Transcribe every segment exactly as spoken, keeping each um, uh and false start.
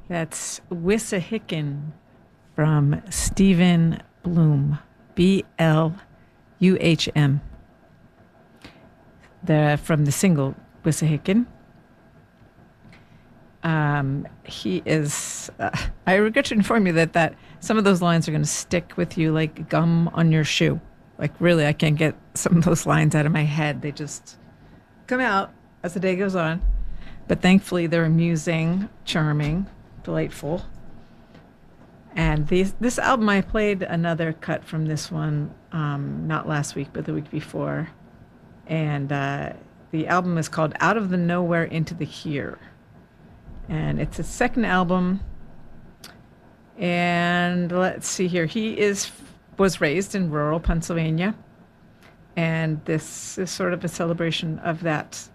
That's Wissahickon from Stephen Bloom, B L U H M. The from the single Wissahickon. Um, he is. Uh, I regret to inform you that that some of those lines are going to stick with you like gum on your shoe. Like really, I can't get some of those lines out of my head. They just come out as the day goes on. But thankfully, they're amusing, charming, delightful. And these, this album, I played another cut from this one, um, not last week, but the week before. And uh, the album is called Out of the Nowhere into the Here. And it's a second album. And let's see here. He is was raised in rural Pennsylvania. And this is sort of a celebration of that.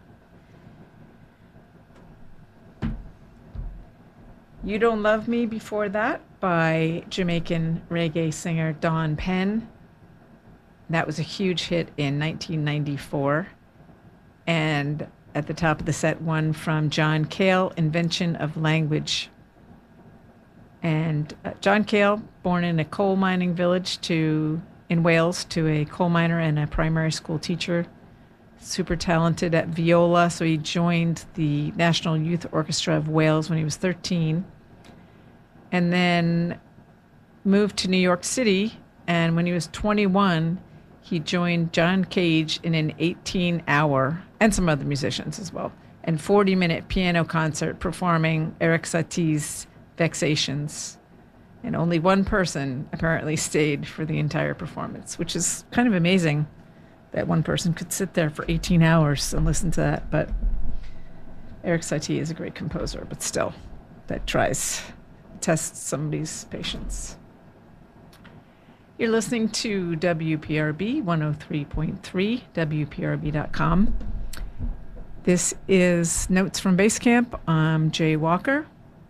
You Don't Love Me before that by Jamaican reggae singer Don Penn. That was a huge hit in nineteen ninety-four. And at the top of the set, one from John Cale, Invention of Language. And uh, John Cale, born in a coal mining village to in Wales to a coal miner and a primary school teacher. Super talented at viola, so he joined the National Youth Orchestra of Wales when he was thirteen. And then moved to New York City, and when he was twenty-one, he joined John Cage in an eighteen-hour, and some other musicians as well, and forty-minute piano concert performing Eric Satie's Vexations. And only one person apparently stayed for the entire performance, which is kind of amazing that one person could sit there for eighteen hours and listen to that. But Eric Satie is a great composer, but still, that tries tests somebody's patience. You're listening to W P R B one oh three point three, W P R B dot com. This is Notes from Basecamp. I'm Jay Walker.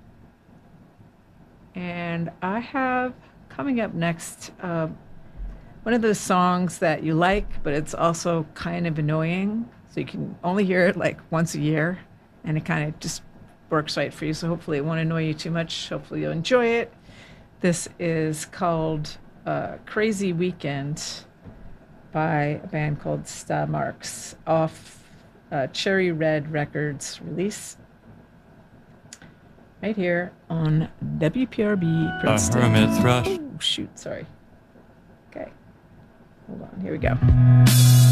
And I have coming up next uh, one of those songs that you like, but it's also kind of annoying. So you can only hear it like once a year, and it kind of just works right for you. So hopefully it won't annoy you too much. Hopefully you'll enjoy it. This is called uh, Crazy Weekend by a band called Sta Marks off uh, Cherry Red Records release. Right here on W P R B Princeton. A hermit thrush. Oh, shoot, sorry. Okay. Hold on, here we go.